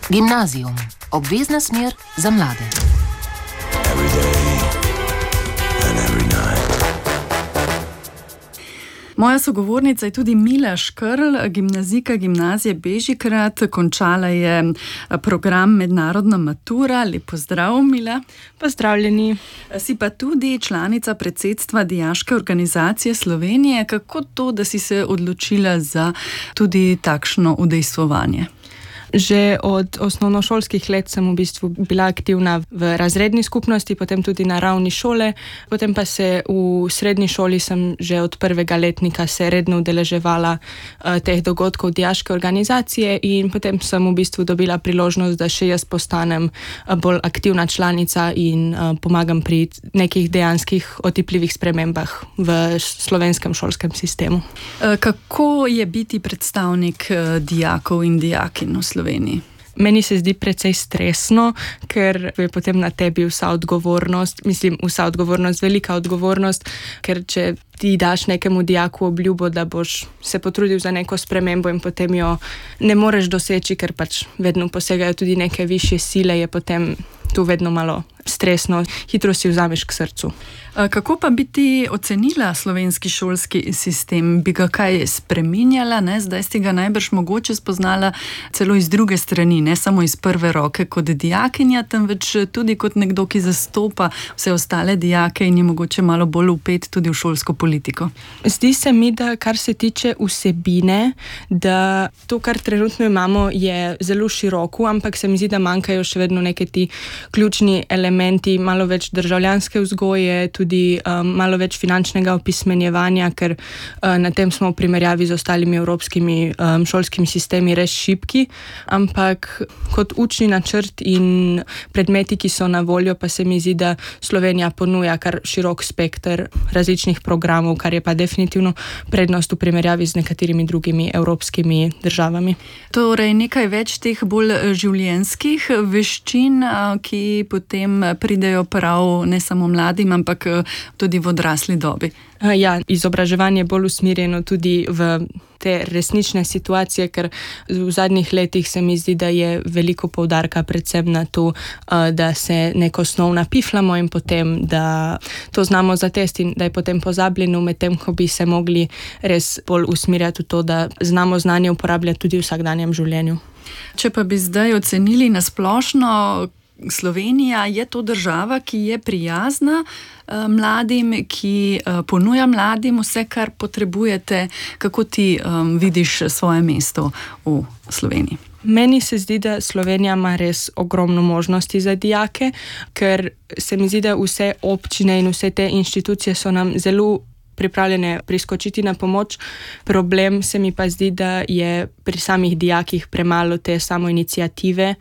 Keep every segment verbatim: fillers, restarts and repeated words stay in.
Gimnazijum. Obvezna smer za mlade. Moja sogovornica je tudi Mila Škrl, gimnazijka gimnazije Bežigrad. Končala je program Mednarodna matura. Lep pozdrav, Mila. Pozdravljeni. Si pa tudi članica predsedstva Dijaške organizacije Slovenije. Kako to, da si se odločila za tudi takšno udejstvovanje? Že od osnovnošolskih let sem v bistvu bila aktivna v razredni skupnosti, potem tudi na ravni šole, potem pa se v srednji šoli sem že od prvega letnika se redno udeleževala uh, teh dogodkov Dijaške organizacije in potem sem v bistvu dobila priložnost, da še jaz postanem uh, bolj aktivna članica in uh, pomagam pri nekih dejanskih otipljivih spremembah v slovenskem šolskem sistemu. Uh, kako je biti predstavnik uh, dijakov in dijakinj v Sloveniji? Sloveniji. Meni se zdi precej stresno, ker je potem na tebi vsa odgovornost, mislim, vsa odgovornost, velika odgovornost, ker če ti daš nekemu dijaku obljubo, da boš se potrudil za neko spremembo in potem jo ne moreš doseči, ker pač vedno posegajo tudi neke višje sile, je potem tu vedno malo stresno, hitro si vzameš k srcu. Kako pa bi ti ocenila slovenski šolski sistem? Bi ga kaj spreminjala? Ne? Zdaj si ga najbrž mogoče spoznala celo iz druge strani, ne samo iz prve roke kot dijakinja, temveč tudi kot nekdo, ki zastopa vse ostale dijake in je mogoče malo bolj vpet tudi v šolsko politiko. Zdi se mi, da kar se tiče vsebine, da to, kar trenutno imamo, je zelo široko, ampak se mi zdi, da manjkajo še vedno neke ti ključni elementi, malo več državljanske vzgoje, tudi um, malo več finančnega opismenjevanja, ker uh, na tem smo v primerjavi z ostalimi evropskimi um, šolskimi sistemi res šibki, ampak kot učni načrt in predmeti, ki so na voljo, pa se mi zdi, da Slovenija ponuja kar širok spekter različnih programov, kar je pa definitivno prednost v primerjavi z nekaterimi drugimi evropskimi državami. Torej, nekaj več teh bolj življenjskih veščin, ki potem pridejo prav ne samo mladim, ampak tudi v odrasli dobi. Ja, izobraževanje je bolj usmerjeno tudi v te resnične situacije, ker v zadnjih letih se mi zdi, da je veliko poudarka predvsem na to, da se neko snov napiflamo in potem, da to znamo zatesti in da je potem pozabljeno, medtem ko bi se mogli res bolj usmerjati v to, da znamo znanje uporabljati tudi v vsakdanjem življenju. Če pa bi zdaj ocenili na splošno, Slovenija je to država, ki je prijazna uh, mladim, ki uh, ponuja mladim vse, kar potrebujete. Kako ti um, vidiš svoje mesto v Sloveniji? Meni se zdi, da Slovenija ima res ogromno možnosti za dijake, ker se mi zdi, da vse občine in vse te inštitucije so nam zelo pripravljene priskočiti na pomoč. Problem se mi pa zdi, da je pri samih dijakih premalo te samoiniciative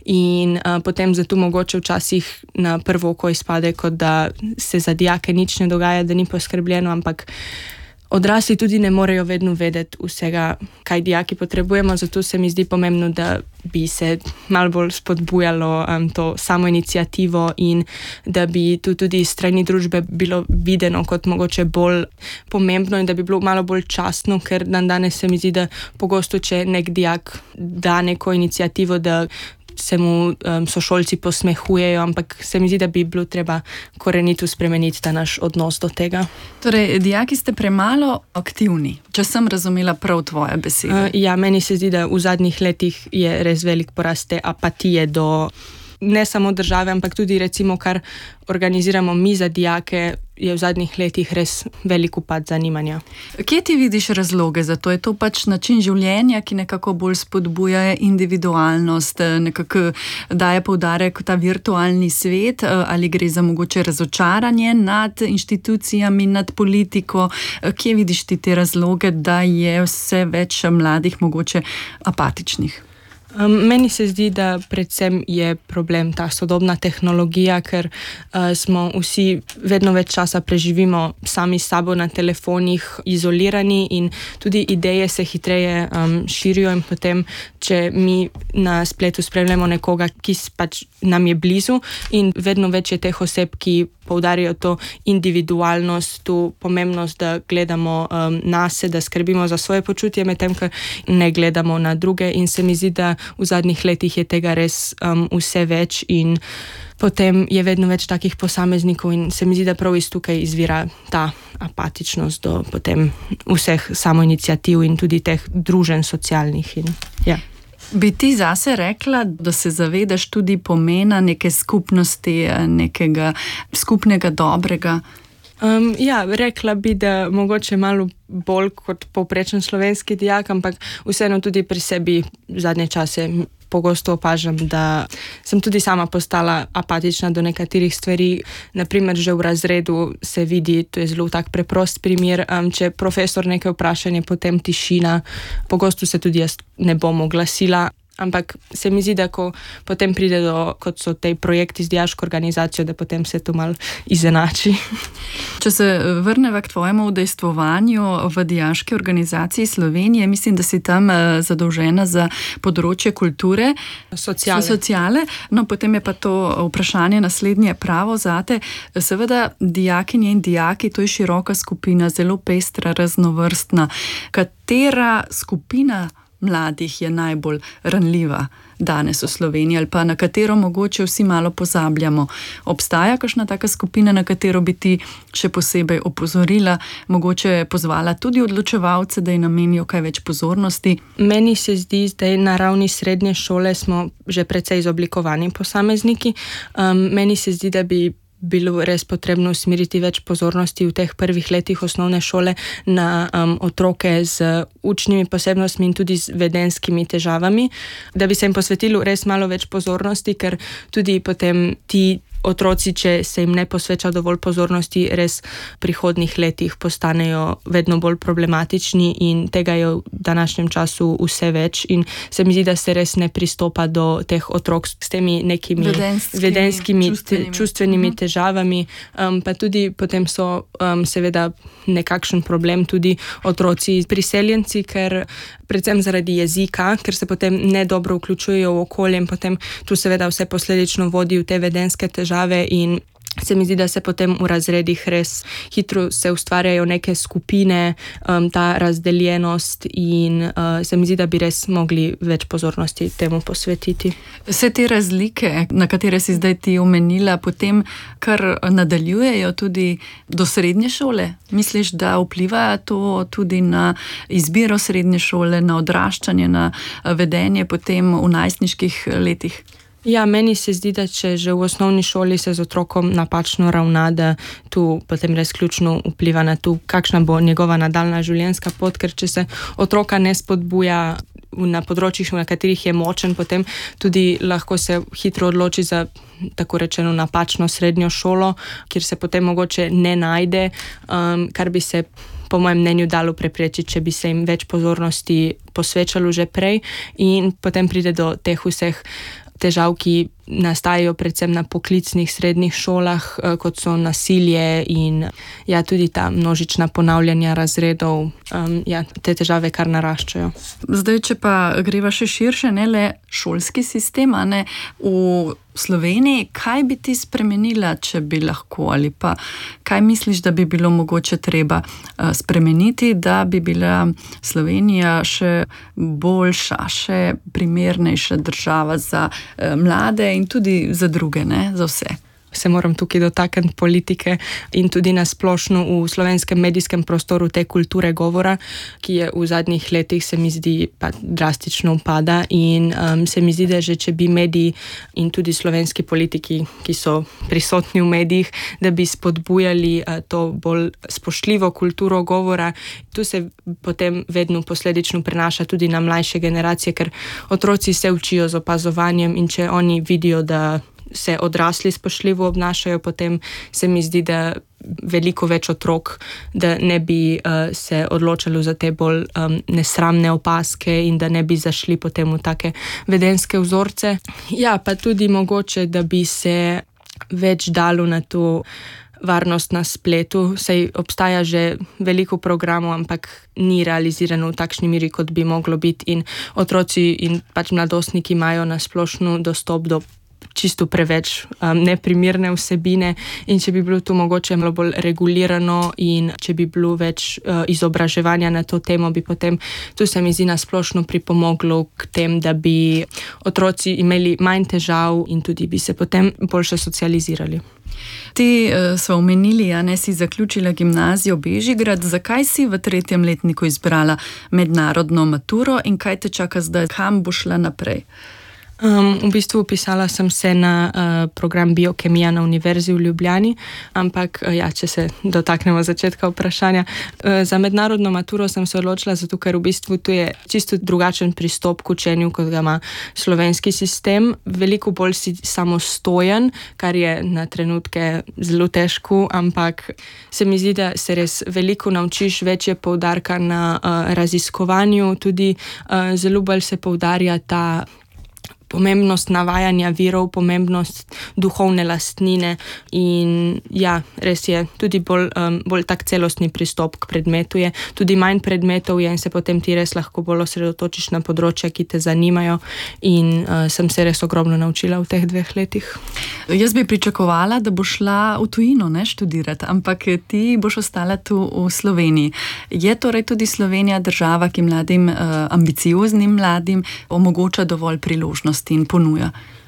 in uh, potem zato mogoče včasih na prvo oko izpade, kot da se za dijake nič ne dogaja, da ni poskrbljeno, ampak odrasli tudi ne morejo vedno vedeti vsega, kaj dijaki potrebujemo, zato se mi zdi pomembno, da bi se malo bolj spodbujalo um, to samoiniciativo in da bi tu tudi strani družbe bilo videno kot mogoče bolj pomembno in da bi bilo malo bolj častno, ker dan danes se mi zdi, da pogosto, če nek dijak da neko iniciativo, da se mu um, sošolci posmehujejo, ampak se mi zdi, da bi bilo treba korenito spremeniti ta naš odnos do tega. Torej, dijaki ste premalo aktivni, če sem razumela prav tvoje besede. Uh, ja, meni se zdi, da v zadnjih letih je res velik porast te apatije do ne samo države, ampak tudi recimo, kar organiziramo mi za dijake, je v zadnjih letih res velik upad zanimanja. Kje ti vidiš razloge za to? Je to pač način življenja, ki nekako bolj spodbuja individualnost, nekako daje poudarek ta virtualni svet, ali gre za mogoče razočaranje nad inštitucijami, nad politiko? Kje vidiš ti te razloge, da je vse več mladih mogoče apatičnih? Um, meni se zdi, da predvsem je problem ta sodobna tehnologija, ker uh, smo vsi vedno več časa preživimo sami s sabo na telefonih, izolirani in tudi ideje se hitreje um, širijo in potem, če mi na spletu spremljamo nekoga, ki pač nam je blizu in vedno več je teh oseb, ki poudarijo to individualnost, to pomembnost, da gledamo um, nase, da skrbimo za svoje počutje, medtem ko ne gledamo na druge, in se mi zdi, da v zadnjih letih je tega res um, vse več in potem je vedno več takih posameznikov in se mi zdi, da prav iz tukaj izvira ta apatičnost do potem vseh samoiniciativ in tudi teh druženj socialnih. In, ja. Bi ti zase rekla, da se zavedaš tudi pomena neke skupnosti, nekega skupnega dobrega? Um, ja, rekla bi, da mogoče malo bolj kot povprečen slovenski dijak, ampak vseeno tudi pri sebi zadnje čase pogosto opažam, da sem tudi sama postala apatična do nekaterih stvari. Naprimer, že v razredu se vidi, to je zelo tak preprost primer, um, če profesor nekaj vprašanje, potem tišina. Pogosto se tudi jaz ne bom oglasila, ampak se mi zdi, da ko potem pride do, kot so tej projekti z dijaško organizacijo, da potem se to malo izenači. Če se vrneva k tvojemu udejstvovanju v dijaški organizaciji Slovenije, mislim, da si tam zadolžena za področje kulture, sociale. sociale. No, potem je pa to vprašanje naslednje pravo zate. Seveda, dijakinje in dijaki, to je široka skupina, zelo pestra, raznovrstna. Katera skupina mladih je najbolj ranljiva danes v Sloveniji ali pa na katero mogoče vsi malo pozabljamo? Obstaja kakšna taka skupina, na katero bi ti še posebej opozorila, mogoče pozvala tudi odločevalce, da ji namenijo kaj več pozornosti? Meni se zdi, da na ravni srednje šole smo že precej izoblikovani posamezniki. Um, meni se zdi, da bi bilo res potrebno usmeriti več pozornosti v teh prvih letih osnovne šole na um, otroke z učnimi posebnostmi in tudi z vedenskimi težavami, da bi se jim posvetilo res malo več pozornosti, ker tudi potem ti otroci, če se jim ne posveča dovolj pozornosti, res v prihodnjih letih postanejo vedno bolj problematični in tega je v današnjem času vse več in se mi zdi, da se res ne pristopa do teh otrok s temi nekimi vedenskimi, vedenskimi čustvenimi, te, čustvenimi uh-huh. težavami, um, pa tudi potem so um, seveda nekakšen problem tudi otroci priseljenci, ker predvsem zaradi jezika, ker se potem nedobro vključujejo v okolje in potem tu seveda vse posledično vodi v te vedenske težave in se mi zdi, da se potem v razredih res hitro se ustvarjajo neke skupine, um, ta razdeljenost in uh, se mi zdi, da bi res mogli več pozornosti temu posvetiti. Vse te razlike, na katere si zdaj ti omenila, potem kar nadaljujejo tudi do srednje šole? Misliš, da vpliva to tudi na izbiro srednje šole, na odraščanje, na vedenje potem v najstniških letih? Ja, meni se zdi, da če že v osnovni šoli se z otrokom napačno ravna, da tu potem res ključno vpliva na to, kakšna bo njegova nadaljna življenjska pot, ker če se otroka ne spodbuja na področjih, na katerih je močen, potem tudi lahko se hitro odloči za tako rečeno napačno srednjo šolo, kjer se potem mogoče ne najde, um, kar bi se po mojem mnenju dalo preprečiti, če bi se jim več pozornosti posvečalo že prej in potem pride do teh vseh težav, ki nastajajo predvsem na poklicnih srednjih šolah, kot so nasilje in ja, tudi ta množična ponavljanja razredov, um, ja, te težave kar naraščajo. Zdaj, če pa greva še širše, ne le šolski sistem, a ne v Sloveniji, kaj bi ti spremenila, če bi lahko, ali pa kaj misliš, da bi bilo mogoče treba spremeniti, da bi bila Slovenija še boljša, še primernejša država za mlade in tudi za druge, ne, za vse? Se moram tukaj dotakniti politike in tudi na splošno v slovenskem medijskem prostoru te kulture govora, ki je v zadnjih letih se mi zdi pa drastično upada in um, se mi zdi, da že če bi mediji in tudi slovenski politiki, ki so prisotni v medijih, da bi spodbujali uh, to bolj spoštljivo kulturo govora, tu se potem vedno posledično prenaša tudi na mlajše generacije, ker otroci se učijo z opazovanjem in če oni vidijo, da se odrasli spoštljivo obnašajo, potem se mi zdi, da veliko več otrok, da ne bi uh, se odločalo za te bolj um, nesramne opaske in da ne bi zašli potem v take vedenske vzorce. Ja, pa tudi mogoče, da bi se več dalo na to varnost na spletu, saj obstaja že veliko programov, ampak ni realizirano v takšni meri, kot bi moglo biti in otroci in pač mladostniki imajo na splošno dostop do čisto preveč um, neprimerne vsebine in če bi bilo to mogoče malo bolj regulirano in če bi bilo več uh, izobraževanja na to temo, bi potem to se mi zdi nasplošno pripomoglo k tem, da bi otroci imeli manj težav in tudi bi se potem boljše socializirali. Ti uh, so omenili, a ne si zaključila gimnazijo Bežigrad. Zakaj si v tretjem letniku izbrala mednarodno maturo in kaj te čaka zdaj? Kam bo šla naprej? Um, v bistvu upisala sem se na uh, program biokemija na Univerzi v Ljubljani, ampak uh, ja, če se dotaknemo začetka vprašanja. Uh, za mednarodno maturo sem se odločila, zato ker v bistvu tu je čisto drugačen pristop k učenju, kot ga ima slovenski sistem. Veliko bolj si samostojen, kar je na trenutke zelo težko, ampak se mi zdi, da se res veliko naučiš, več je poudarka na uh, raziskovanju, tudi uh, zelo bolj se poudarja ta pomembnost navajanja virov, pomembnost duhovne lastnine in ja, res je tudi bolj, um, bolj tak celostni pristop k predmetu je. Tudi manj predmetov je in se potem ti res lahko bolj osredotočiš na področja, ki te zanimajo in uh, sem se res ogromno naučila v teh dveh letih. Jaz bi pričakovala, da bo šla v tujino, ne, študirati, ampak ti boš ostala tu v Sloveniji. Je torej tudi Slovenija država, ki mladim, uh, ambicioznim mladim omogoča dovolj priložnosti in ponuja?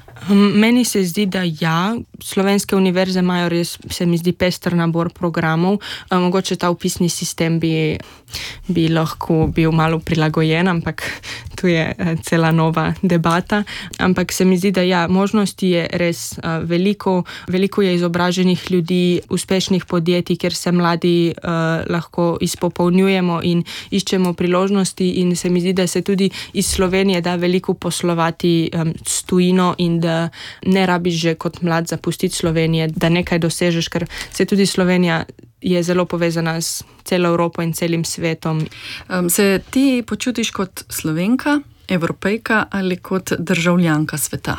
Meni se zdi, da ja, slovenske univerze imajo res, se mi zdi, pester nabor programov. Mogoče ta vpisni sistem bi, bi lahko bil malo prilagojen, ampak tu je cela nova debata. Ampak se mi zdi, da ja, možnosti je res veliko, veliko je izobraženih ljudi, uspešnih podjetij, kjer se mladi uh, lahko izpopolnjujemo in iščemo priložnosti in se mi zdi, da se tudi iz Slovenije da veliko poslovati um, s tujino in da ne rabiš že kot mlad zapustiti Slovenije, da nekaj dosežeš, ker se tudi Slovenija je zelo povezana s celo Evropo in celim svetom. Um, se ti počutiš kot Slovenka, Evropejka ali kot državljanka sveta?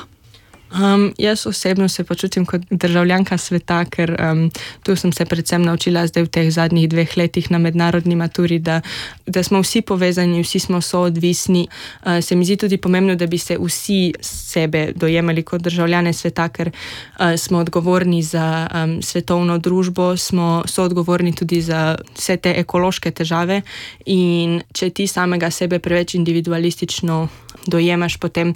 Um, jaz osebno se počutim kot državljanka sveta, ker um, tu sem se predvsem naučila zdaj v teh zadnjih dveh letih na mednarodni maturi, da, da smo vsi povezani, vsi smo soodvisni. Uh, se mi zdi tudi pomembno, da bi se vsi sebe dojemali kot državljane sveta, ker uh, smo odgovorni za um, svetovno družbo, smo soodgovorni tudi za vse te ekološke težave in če ti samega sebe preveč individualistično dojemaš, potem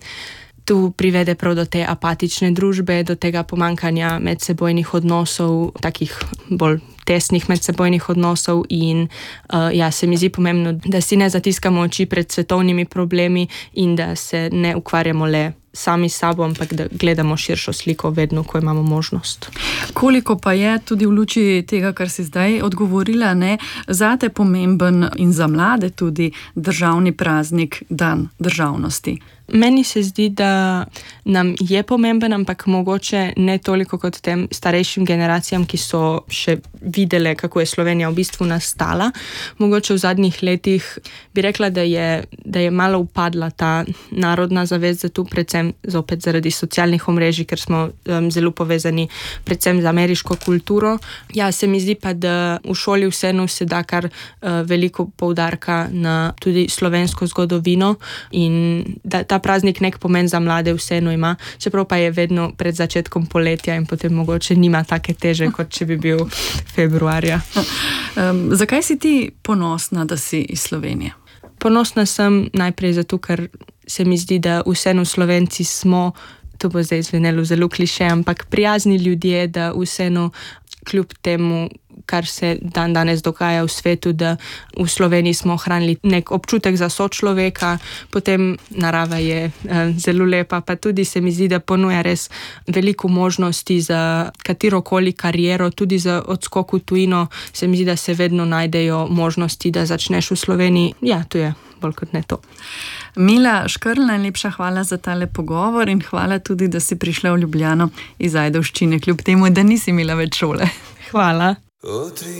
tu privede prav do te apatične družbe, do tega pomankanja medsebojnih odnosov, takih bolj tesnih medsebojnih odnosov in uh, ja, se mi zdi pomembno, da si ne zatiskamo oči pred svetovnimi problemi in da se ne ukvarjamo le sami s sabo, ampak da gledamo širšo sliko vedno, ko imamo možnost. Koliko pa je tudi v luči tega, kar si zdaj odgovorila, ne, zate pomemben in za mlade tudi državni praznik, dan državnosti? Meni se zdi, da nam je pomemben, ampak mogoče ne toliko kot tem starejšim generacijam, ki so še videle, kako je Slovenija v bistvu nastala. Mogoče v zadnjih letih bi rekla, da je, da je malo upadla ta narodna zavest, zato predvsem zopet zaradi socialnih omrežij, ker smo um, zelo povezani predvsem z ameriško kulturo. Ja, se mi zdi pa, da v šoli vseeno se da kar uh, veliko poudarka na tudi slovensko zgodovino in da ta praznik nek pomen za mlade vseeno ima, čeprav pa je vedno pred začetkom poletja in potem mogoče nima take teže, kot če bi bil februarja. Um, zakaj si ti ponosna, da si iz Slovenije? Ponosna sem najprej zato, ker se mi zdi, da vseeno Slovenci smo, to bo zdaj zvenelo zelo kliše, ampak prijazni ljudje, da vseeno kljub temu, kar se dan danes dogaja v svetu, da v Sloveniji smo ohranili nek občutek za sočloveka, potem narava je eh, zelo lepa, pa tudi se mi zdi, da ponuja res veliko možnosti za katerokoli kariero, tudi za odskok v tujino, se mi zdi, da se vedno najdejo možnosti, da začneš v Sloveniji. Ja, to je bolj kot ne to. Mila Škrlj, najlepša hvala za tale pogovor in hvala tudi, da si prišla v Ljubljano iz Ajdovščine, kljub temu, da nisi imela več šole. Hvala.